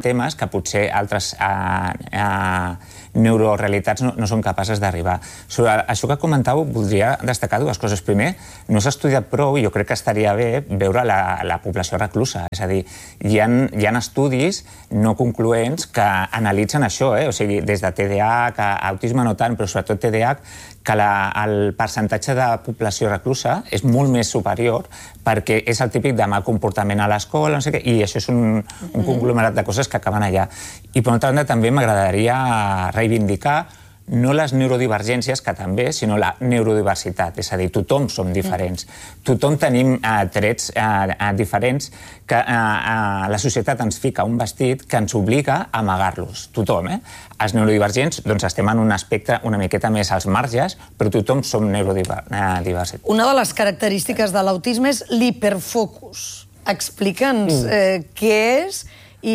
temes que potser altres neurorealitats no són capaces d'arribar. Sobre això que comentàveu, voldria destacar dues coses. Primer, no s'ha estudiat prou, i jo crec que estaria bé veure la població reclusa. És a dir, hi ha estudis no concloents que analitzen això, o sigui, des de TDAH, autisme no tant, però sobretot TDAH, que el percentatge de població reclusa és molt més superior perquè és el típic de mal comportament a l'escola, no sé què, i això és un conglomerat de coses que acaben allà. I per una altra banda també m'agradaria reivindicar no les neurodivergències, que també, sinó la neurodiversitat. És a dir, tothom som diferents. Tothom tenim trets diferents que la societat ens fica un vestit que ens obliga a amagar-los. Tothom, Els neurodivergents estem en un aspecte una miqueta més als marges, però tothom som neurodiversos. Una de les característiques de l'autisme és l'hiperfocus. Explica'ns què és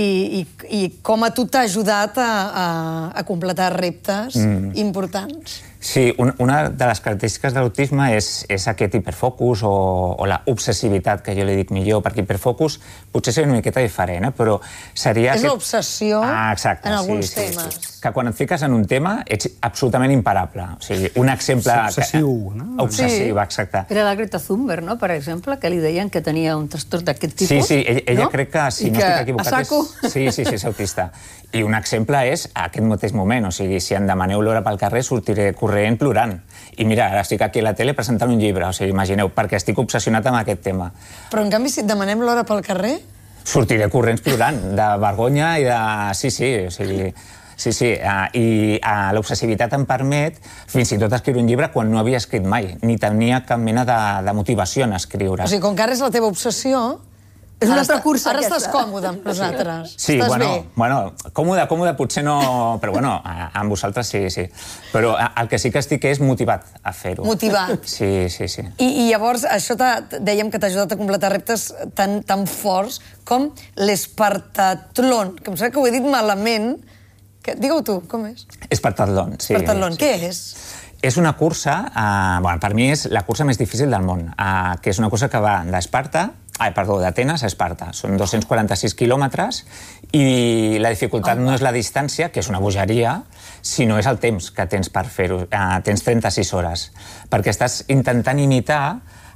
i com a tu t'ha ajudat a completar reptes importants. Sí, una de les característiques de l'autisme és aquest hiperfocus o la obsessivitat, que jo li dic millor, perquè hiperfocus potser seria una miqueta diferent, però seria... És l'obsessió en alguns temes. Que quan et fiques en un tema ets absolutament imparable. O sigui, un exemple... Obsessiu, no? Obsessiu, exacte. Era la Greta Thunberg, no?, per exemple, que li deien que tenia un trastorn d'aquest tipus. Sí, ella crec que, si no estic equivocat, és autista. I un exemple és aquest mateix moment, o sigui, si em demaneu l'hora pel carrer, sortiré corrent plorant. I mira, ara estic aquí a la tele presentant un llibre, o sigui, imagineu, perquè estic obsessionat amb aquest tema. Però, en canvi, si et demanem l'hora pel carrer... Sortiré corrents plorant, de vergonya i de... Sí, o sigui... Sí, i l'obsessivitat em permet fins i tot escriure un llibre quan no havia escrit mai, ni tenia cap mena de motivació en escriure. O sigui, com que ara és la teva obsessió... És una altra cursa, aquesta. Ara estàs còmode amb nosaltres. Sí, bueno, còmode potser no... Però bueno, amb vosaltres sí. Però el que sí que estic és motivat a fer-ho. Motivat. Sí. I llavors, això dèiem que t'ha ajudat a completar reptes tan forts com l'espartatlon, que em sembla que ho he dit malament. Digue-ho tu, com és? Espartatlon, sí. Espartatlon, què és? És una cursa, per mi és la cursa més difícil del món, que és una cursa que va d'Atenes a Esparta. Són 246 quilòmetres i la dificultat no és la distància, que és una bogeria, sinó és el temps que tens per fer-ho. Tens 36 hores, perquè estàs intentant imitar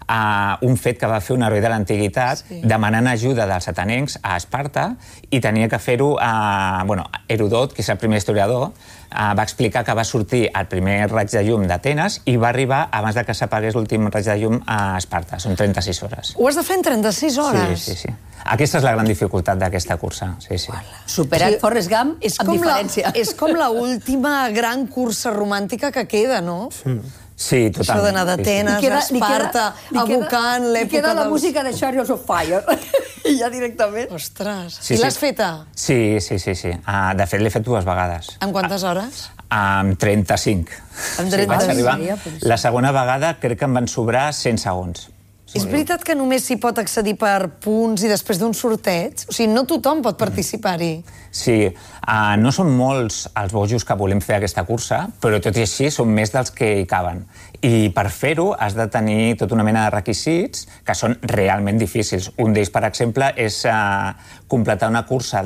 un fet que va fer un heroi de l'antiguitat demanant ajuda dels atenencs a Esparta i tenia que fer-ho... Heròdot, que és el primer historiador, va explicar que va sortir el primer raig de llum d'Atenes i va arribar abans que s'apagués l'últim raig de llum a Esparta. Són 36 hores. Ho has de fer en 36 hores? Sí. Aquesta és la gran dificultat d'aquesta cursa. Superat Forrest Gump amb diferència. És com l'última gran cursa romàntica que queda, no? Sí, totalment. Això d'anar d'Atenes a Esparta, evocant l'època... Li queda la música de Chariots of Fire, i ja directament. Ostres, i l'has feta? Sí. De fet, l'he fet 2 vegades. En quantes hores? Amb 35. Amb 35. La segona vegada crec que em van sobrar 100 segons. És veritat que només s'hi pot accedir per punts i després d'un sorteig? O sigui, no tothom pot participar-hi. Sí, no són molts els bojos que volem fer aquesta cursa, però tot i així són més dels que hi caben. I per fer-ho has de tenir tota una mena de requisits que són realment difícils. Un d'ells, per exemple, és completar una cursa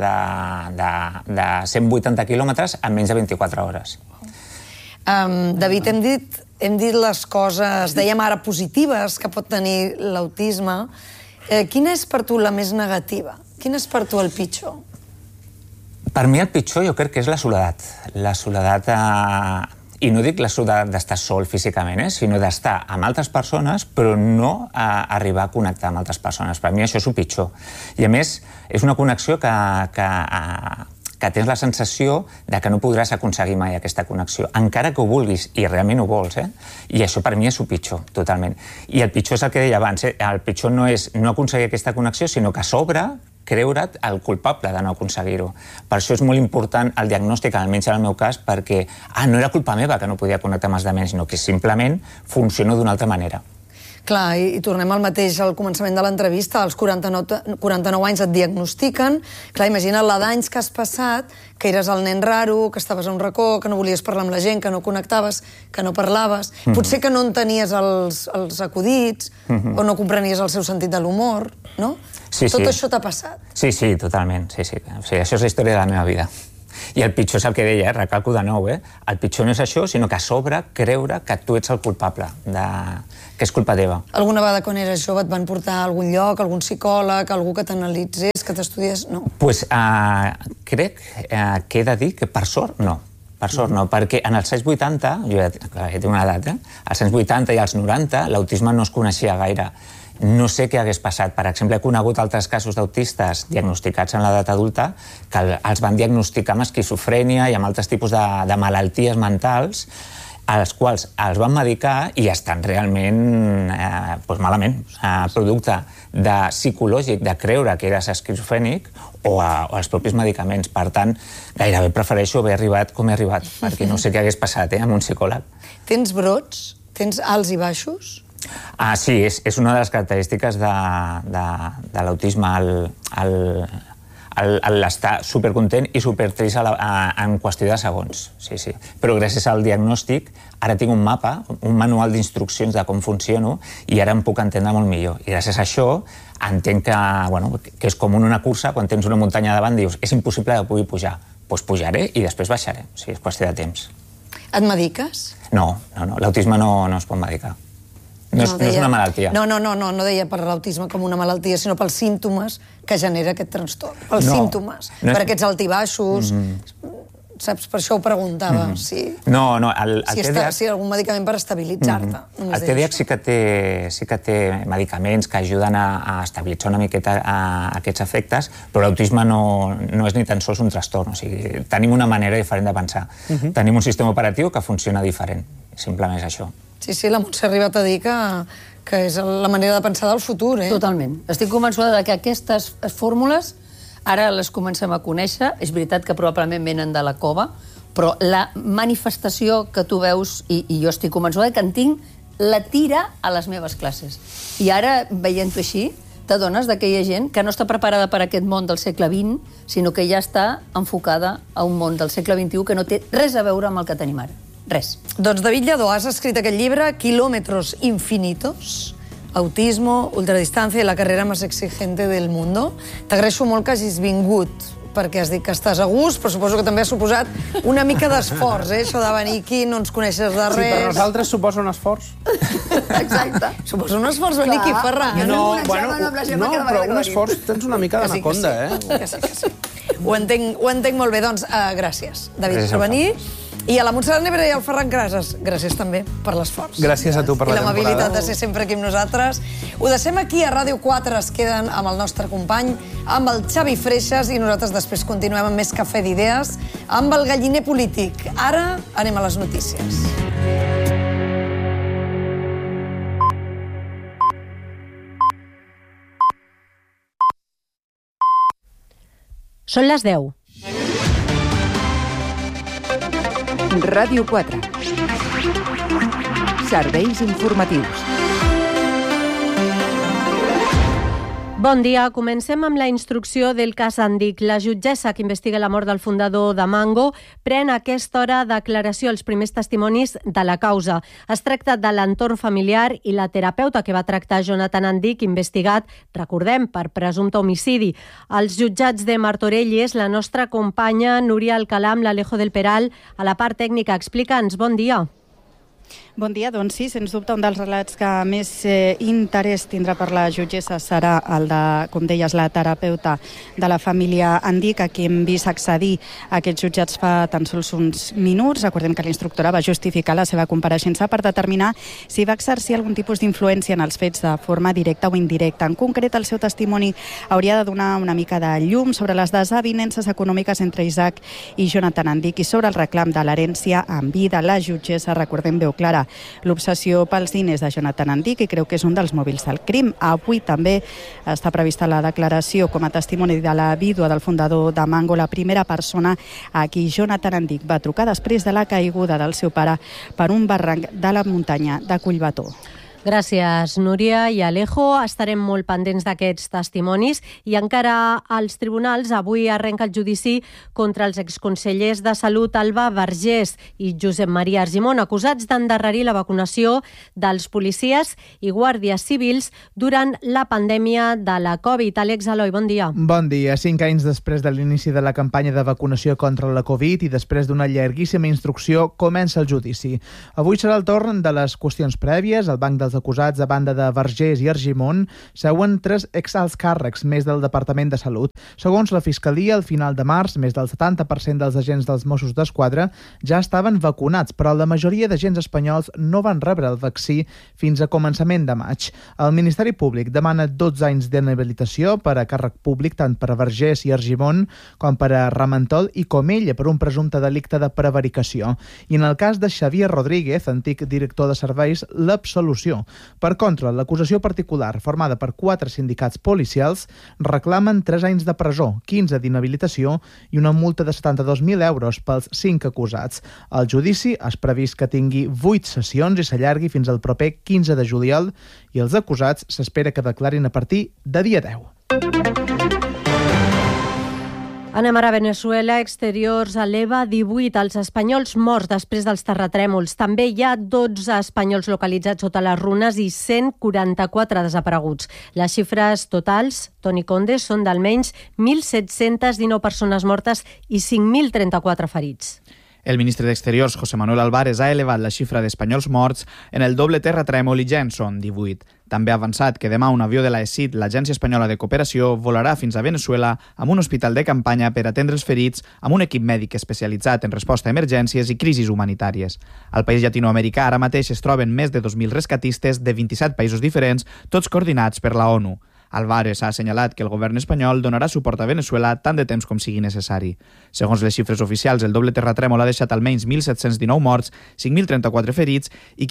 de 180 quilòmetres en menys de 24 hores. David, hem dit les coses, dèiem ara, positives que pot tenir l'autisme. Quina és per tu la més negativa? Quina és per tu el pitjor? Per mi el pitjor jo crec que és la soledat. La soledat, i no dic la soledat d'estar sol físicament, sinó d'estar amb altres persones, però no arribar a connectar amb altres persones. Per mi això és el pitjor. I a més, és una connexió que tens la sensació de que no podràs aconseguir mai aquesta connexió, encara que ho vulguis, i realment ho vols, I això per mi és el pitjor, totalment. I el pitjor és el que deia abans, el pitjor no és no aconseguir aquesta connexió, sinó que a sobre creure't el culpable de no aconseguir-ho. Per això és molt important el diagnòstic, almenys en el meu cas, perquè no era culpa meva que no podia connectar amb els altres, sinó que simplement funciono d'una altra manera. Clar, i tornem al mateix al començament de l'entrevista, als 49 anys et diagnostiquen, clar, imagina't la d'anys que has passat, que eres el nen raro, que estaves a un racó, que no volies parlar amb la gent, que no connectaves, que no parlaves, potser que no entenies els acudits, o no comprenies el seu sentit de l'humor, no? Sí, Tot això t'ha passat. Sí, totalment, sí. O sigui, això és la història de la meva vida. I el pitjor és el que deia, recalco de nou, el pitjor no és això, sinó que a sobre creure que tu ets el culpable, que és culpa teva. Alguna vegada quan eres jove et van portar a algun lloc, algun psicòleg, algú que t'analitzés, que t'estudiés? No. Doncs crec que he de dir que per sort no. Per sort no, perquè en els anys 80, jo ja tinc una edat, als anys 80 i als 90 l'autisme no es coneixia gaire. No sé què hagués passat. Per exemple, he conegut altres casos d'autistes diagnosticats en l'edat adulta que els van diagnosticar amb esquizofrènia i amb altres tipus de malalties mentals als quals els van medicar i estan realment malament. Producte psicològic de creure que eres esquizofrènic o els propis medicaments. Per tant, gairebé prefereixo haver arribat com he arribat, perquè no sé què hagués passat amb un psicòleg. Tens brots? Tens alts i baixos? Sí, és una de les característiques de l'autisme, l'estar supercontent i supertrist en qüestió de segons. Sí. Però gràcies al diagnòstic ara tinc un mapa, un manual d'instruccions de com funciono i ara em puc entendre molt millor. I gràcies a això entenc que és com una cursa, quan tens una muntanya davant dius és impossible que pugui pujar. Doncs pujaré i després baixaré. Sí, és qüestió de temps. Et mediques? No, l'autisme no es pot medicar. No és una malaltia. No deia per l'autisme com una malaltia, sinó pels símptomes que genera aquest trastorn. Pels símptomes, per aquests altibaixos. Saps? Per això ho preguntava. Si algun medicament per estabilitzar-te. El TDAH sí que té medicaments que ajuden a estabilitzar una miqueta aquests efectes, però l'autisme no és ni tan sols un trastorn. O sigui, tenim una manera diferent de pensar. Tenim un sistema operatiu que funciona diferent. Simplement és això. Sí, la Montse ha arribat a dir que és la manera de pensar del futur, Totalment. Estic convençuda que aquestes fórmules ara les comencem a conèixer. És veritat que probablement venen de la cova, però la manifestació que tu veus, i jo estic convençuda que en tinc, la tira a les meves classes. I ara, veient-ho així, t'adones que hi ha gent que no està preparada per aquest món del segle XX, sinó que ja està enfocada a un món del segle XXI que no té res a veure amb el que tenim ara. Res. Doncs David Lladó, has escrit aquest llibre, Kilómetros infinitos, autismo, ultradistancia y la carrera más exigente del mundo. T'agraeixo molt que hagis vingut, perquè has dit que estàs a gust, però suposo que també ha suposat una mica d'esforç, això de venir aquí, no ens coneixes de res. Sí, per nosaltres suposa un esforç. Exacte. Suposa un esforç venir aquí, Ferran. Però un esforç tens una mica d'anaconda, Que sí. Ho entenc molt bé. Doncs gràcies, David, per venir. I a la Montserrat Nebrera i al Ferran Casas, gràcies també per l'esforç. Gràcies a tu per la temporada. I l'amabilitat de ser sempre aquí amb nosaltres. Ho deixem aquí a Ràdio 4, es queden amb el nostre company, amb el Xavi Freixas, i nosaltres després continuem amb més cafè d'idees, amb el galliner polític. Ara anem a les notícies. Són les 10. Ràdio 4. Serveis informatius. Bon dia. Comencem amb la instrucció del cas Andic. La jutgessa que investiga la mort del fundador de Mango pren a aquesta hora declaració als primers testimonis de la causa. Es tracta de l'entorn familiar i la terapeuta que va tractar Jonathan Andic, investigat, recordem, per presumpte homicidi. Als jutjats de Martorelles, la nostra companya Núria Alcalà amb l'Alejo del Peral a la part tècnica. Explica'ns. Bon dia. Bon dia, doncs sí, sens dubte un dels relats que més interès tindrà per la jutgessa serà el de, com deies, la terapeuta de la família Andic, a qui hem vist accedir a aquests jutjats fa tan sols uns minuts. Recordem que l'instructora va justificar la seva compareixença per determinar si va exercir algun tipus d'influència en els fets de forma directa o indirecta. En concret, el seu testimoni hauria de donar una mica de llum sobre les desavinences econòmiques entre Isaac i Jonathan Andic i sobre el reclam de l'herència en vida. La jutgessa, recordem, veu clara l'obsessió pels diners de Jonathan Andic i creu que és un dels mòbils del crim. Avui també està prevista la declaració com a testimoni de la vídua del fundador de Mango, la primera persona a qui Jonathan Andic va trucar després de la caiguda del seu pare per un barranc de la muntanya de Collbató. Gràcies, Núria i Alejo. Estarem molt pendents d'aquests testimonis i encara als tribunals avui arrenca el judici contra els exconsellers de Salut Alba Vergés i Josep Maria Argimon, acusats d'endarrerir la vacunació dels policies i guàrdies civils durant la pandèmia de la Covid. Àlex Eloi, bon dia. Bon dia. 5 anys després de l'inici de la campanya de vacunació contra la Covid i després d'una llarguíssima instrucció, comença el judici. Avui serà el torn de les qüestions prèvies. El banc dels acusats, a banda de Vergés i Argimon, seuen 3 exalts càrrecs més del Departament de Salut. Segons la Fiscalia, al final de març, més del 70% dels agents dels Mossos d'Esquadra ja estaven vacunats, però la majoria d'agents espanyols no van rebre el vaccí fins a començament de maig. El Ministeri Públic demana 12 anys d'inhabilitació per a càrrec públic tant per a Vergés i Argimon com per a Ramentol i Comella per un presumpte delicte de prevaricació. I en el cas de Xavier Rodríguez, antic director de serveis, l'absolució. Per contra, l'acusació particular, formada per 4 sindicats policials, reclamen 3 anys de presó, 15 d'inhabilitació i una multa de 72.000 euros pels 5 acusats. El judici és previst que tingui 8 sessions i s'allargui fins al proper 15 de juliol i els acusats s'espera que declarin a partir de dia 10. Anem ara a Venezuela. Exteriors eleva 18 els espanyols morts després dels terratrèmols. També hi ha 12 espanyols localitzats sota les runes i 144 desapareguts. Les xifres totals, Toni Conde, són d'almenys 1.719 persones mortes i 5.034 ferits. El ministre d'Exteriors, José Manuel Álvarez, ha elevat la xifra d'espanyols morts en el doble terratrèmol i ja en són 18. També ha avançat que demà un avió de l'AECID, l'Agència Espanyola de Cooperació, volarà fins a Venezuela amb un hospital de campanya per atendre els ferits amb un equip mèdic especialitzat en resposta a emergències i crisis humanitàries. Al país llatinoamericà ara mateix es troben més de 2.000 rescatistes de 27 països diferents, tots coordinats per la ONU. Álvarez ha assenyalat que el govern espanyol donarà suport a Venezuela tant de temps com sigui necessari. Segons les xifres oficials, el doble terratrèmol ha deixat almenys 1.719 morts, 5.034 ferits i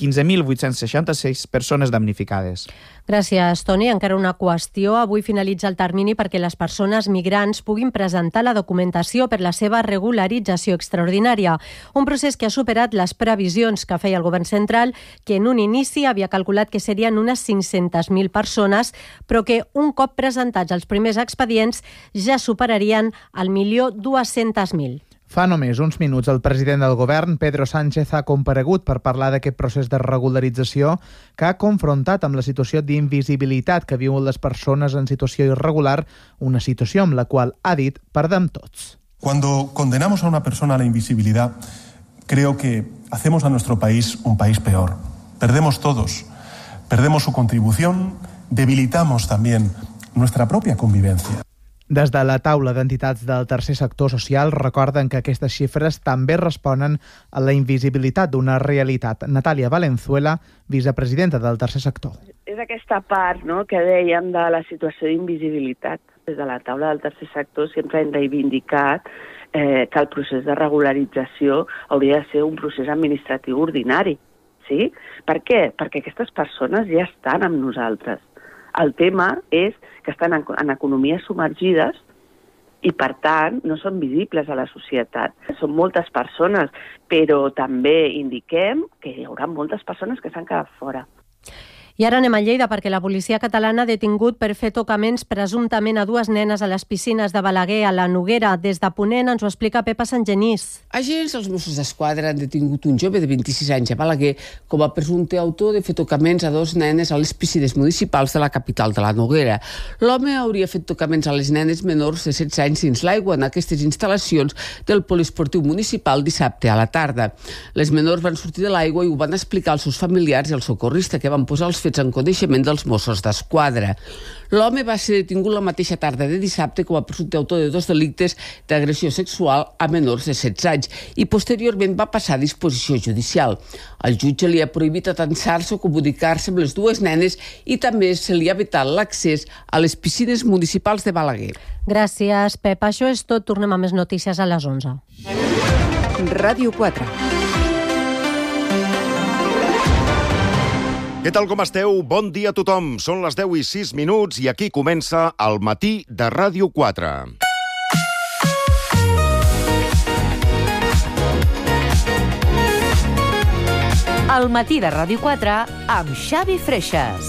15.866 persones damnificades. Gràcies, Toni. Encara una qüestió. Avui finalitza el termini perquè les persones migrants puguin presentar la documentació per la seva regularització extraordinària. Un procés que ha superat les previsions que feia el govern central, que en un inici havia calculat que serien unes 500.000 persones, però que un cop presentats els primers expedients ja superarien el 1.200.000. Fa només uns minuts el president del govern, Pedro Sánchez, ha comparegut per parlar d'aquest procés de regularització que ha confrontat amb la situació d'invisibilitat que viuen les persones en situació irregular, una situació amb la qual, ha dit, perdem tots. Cuando condenamos a una persona a la invisibilidad, creo que hacemos a nuestro país un país peor. Perdemos todos, perdemos su contribución, debilitamos también nuestra propia convivencia. Des de la taula d'entitats del tercer sector social recorden que aquestes xifres també responen a la invisibilitat d'una realitat. Natàlia Valenzuela, vicepresidenta del tercer sector. És aquesta part, no?, que dèiem de la situació d'invisibilitat. Des de la taula del tercer sector sempre hem reivindicat que el procés de regularització hauria de ser un procés administratiu ordinari. Sí? Per què? Perquè aquestes persones ja estan amb nosaltres. El tema és que estan en economies submergides i, per tant, no són visibles a la societat. Són moltes persones, però també indiquem que hi haurà moltes persones que s'han quedat fora. I ara anem a Lleida perquè la policia catalana ha detingut per fer tocaments presumptament a 2 nenes a les piscines de Balaguer, a la Noguera. Des de Ponent ens ho explica Pepa Santgenís. Agents dels Mossos d'Esquadra han detingut un jove de 26 anys a Balaguer com a presumpte autor de fer tocaments a 2 nenes a les piscines municipals de la capital de la Noguera. L'home hauria fet tocaments a les nenes menors de 16 anys dins l'aigua en aquestes instal·lacions del poliesportiu municipal dissabte a la tarda. Les menors van sortir de l'aigua i ho van explicar als seus familiars i al socorrista, que van posar els fets en coneixement dels Mossos d'Esquadra. L'home va ser detingut la mateixa tarda de dissabte com a presumpte autor de 2 delictes d'agressió sexual a menors de 16 anys i posteriorment va passar a disposició judicial. El jutge li ha prohibit atansar-se o comunicar-se amb les 2 nenes i també se li ha vetat l'accés a les piscines municipals de Balaguer. Gràcies, Pep. Això és tot. Tornem a més notícies a les 11. Ràdio 4. Què tal, com esteu? Bon dia a tothom. Són les 10:06 i aquí comença el matí de Ràdio 4. El matí de Ràdio 4 amb Xavi Freixas.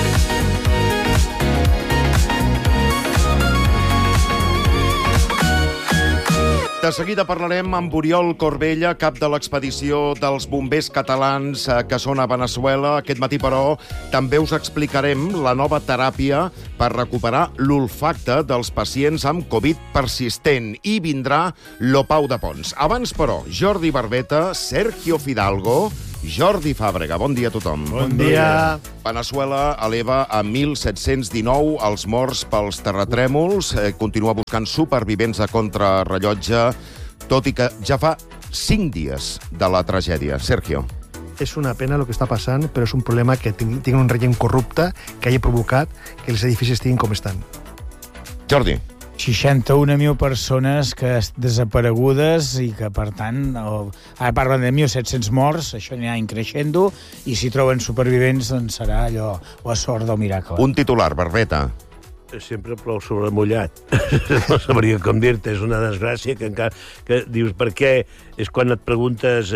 De seguida parlarem amb Oriol Corbella, cap de l'expedició dels bombers catalans que són a Veneçuela. Aquest matí, però, també us explicarem la nova teràpia per recuperar l'olfacte dels pacients amb Covid persistent. I vindrà l'Opau de Pons. Abans, però, Jordi Barbeta, Sergio Fidalgo, Jordi Fàbrega. Bon dia a tothom. Bon dia. Veneçuela eleva a 1.719 els morts pels terratrèmols. Continua buscant supervivents a contrarrellotge, tot i que ja fa 5 dies de la tragèdia. Sergio. És una pena el que està passant, però és un problema que tinguin un règim corrupte que hagi provocat que els edificis estiguin com estan. Jordi. 61.000 persones que desaparegudes i que, per tant, ara parlen de 1.700 morts, això anirà increixendo, i si troben supervivents, doncs serà allò, la sort del miracle. Un titular, Barbeta. Sempre plou sobre mullat. No sabria com dir-te, és una desgràcia que encara... Que dius, per què? És quan et preguntes...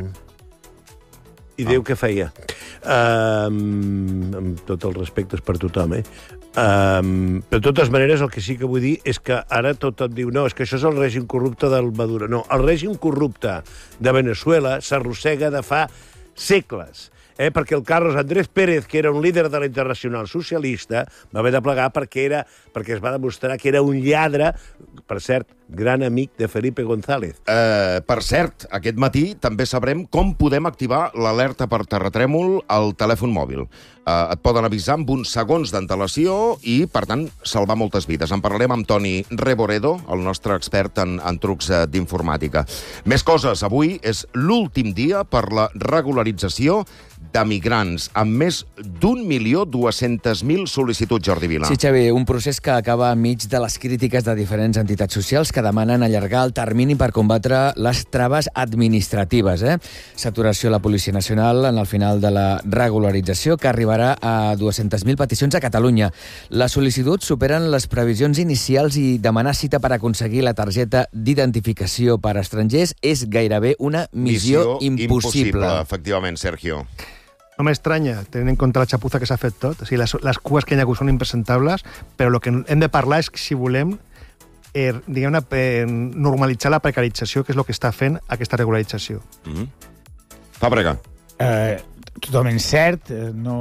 I Déu què feia? Amb tots els respectes per tothom, però de totes maneres el que sí que vull dir és que ara tothom diu no, és que això és el règim corrupte del Maduro. No, el règim corrupte de Veneçuela s'arrossega de fa segles. Perquè el Carlos Andrés Pérez, que era un líder de la Internacional Socialista, va haver de plegar perquè es va demostrar que era un lladre, per cert, gran amic de Felipe González. Per cert, aquest matí també sabrem com podem activar l'alerta per terratrèmol al telèfon mòbil. Et poden avisar amb uns segons d'antelació i, per tant, salvar moltes vides. En parlarem amb Toni Reboredo, el nostre expert en trucs d'informàtica. Més coses. Avui és l'últim dia per la regularització de migrants, amb més d'1.200.000 sol·licituds, Jordi Vila. Sí, Xavi, un procés que acaba enmig de les crítiques de diferents entitats socials que demanen allargar el termini per combatre les traves administratives. Saturació a la Policia Nacional en el final de la regularització, que arribarà a 200.000 peticions a Catalunya. Les sol·licituds superen les previsions inicials i demanar cita per aconseguir la targeta d'identificació per a estrangers és gairebé una missió impossible. Efectivament, Sergio. No m'estranya, tenint en compte la xapuza que s'ha fet tot. O sigui, les cues que hi ha hagut són impresentables, però el que hem de parlar és que si volem normalitzar la precarització, que és el que està fent aquesta regularització. Fàbrega. Totalment cert.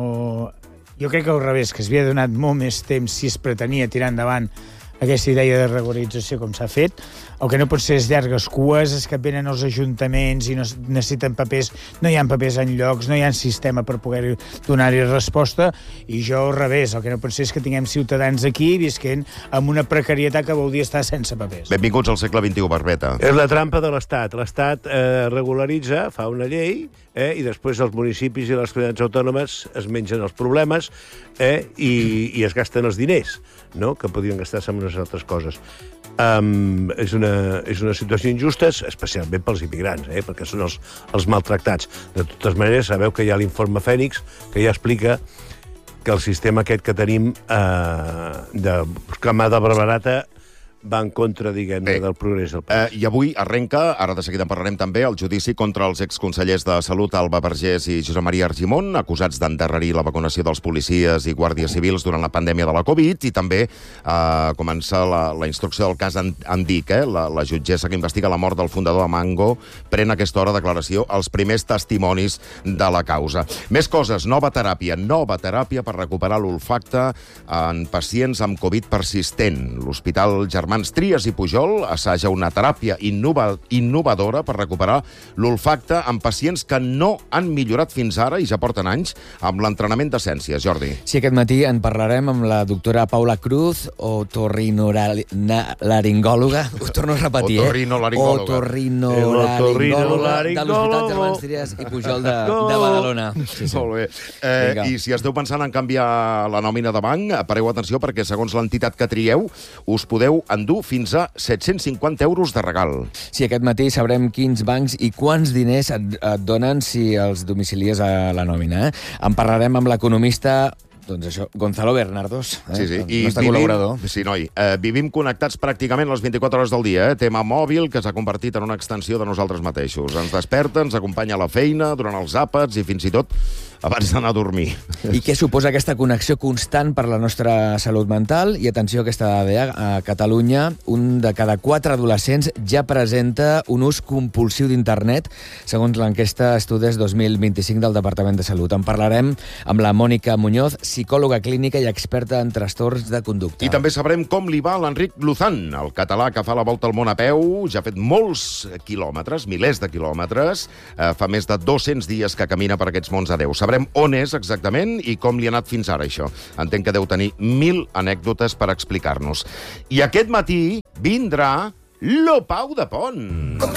Jo crec que al revés, que s'havia donat molt més temps si es pretenia tirar endavant aquesta idea de regularització com s'ha fet. El que no pot ser és llargues cues, és que venen els ajuntaments i no necessiten papers, no hi ha papers en llocs, no hi ha sistema per poder donar-hi resposta, i jo al revés, el que no pot ser és que tinguem ciutadans aquí visquent amb una precarietat que vol dir estar sense papers. Benvinguts al segle XXI, Barbeta. És la trampa de l'Estat. L'Estat regularitza, fa una llei, i després els municipis i les comunitats autònomes es mengen els problemes i es gasten els diners, no? Que podrien gastar-se en unes altres coses. És una situació injusta, especialment pels immigrants, perquè són els maltractats. De totes maneres, sabeu que hi ha l'informe Fènix, que ja explica que el sistema aquest que tenim de camada barbarata va en contra, diguem-ne, del progrés del país. I avui arrenca, ara de seguida en parlarem també, el judici contra els exconsellers de Salut Alba Vergés i Josep Maria Argimon, acusats d'endarrerir la vacunació dels policies i guàrdies civils durant la pandèmia de la Covid, i també comença la instrucció del cas Andic. La jutgessa que investiga la mort del fundador de Mango pren a aquesta hora declaració els primers testimonis de la causa. Més coses, nova teràpia per recuperar l'olfacte en pacients amb Covid persistent. L'Hospital Germans Trias i Pujol assaja una teràpia innovadora per recuperar l'olfacte en pacients que no han millorat fins ara i ja porten anys amb l'entrenament d'essències. Jordi. Sí, aquest matí en parlarem amb la doctora Paula Cruz, otorrinolaringòloga. Ho torno a repetir, otorrinolaringòloga de l'Hospital Germans Trias i Pujol de Badalona. Sí. Molt bé. I si esteu pensant en canviar la nòmina de banc, pareu atenció perquè segons l'entitat que trieu us podeu endur fins a 750 euros de regal. Sí, aquest matí sabrem quins bancs i quants diners et donen si els domicilies a la nòmina. En parlarem amb l'economista Doncs això, Gonzalo Bernardos, Sí, sí. el nostre col·laborador. Sí, noi. Vivim connectats pràcticament les 24 hores del dia. Tema mòbil que s'ha convertit en una extensió de nosaltres mateixos. Ens desperta, ens acompanya a la feina, durant els àpats i fins i tot abans d'anar a dormir. I què suposa aquesta connexió constant per la nostra salut mental? I atenció a aquesta dada, a Catalunya, un de cada 4 adolescents ja presenta un ús compulsiu d'internet, segons l'enquesta Estudis 2025 del Departament de Salut. En parlarem amb la Mònica Muñoz, psicòloga clínica i experta en trastorns de conducta. I també sabrem com li va a l'Enric Luzán, el català que fa la volta al món a peu, ja ha fet molts quilòmetres, milers de quilòmetres, fa més de 200 dies que camina per aquests mons a Déu. Sabrem on és exactament i com li ha anat fins ara, això. Entenc que deu tenir 1.000 anècdotes per explicar-nos. I aquest matí vindrà lo Pau de Pont.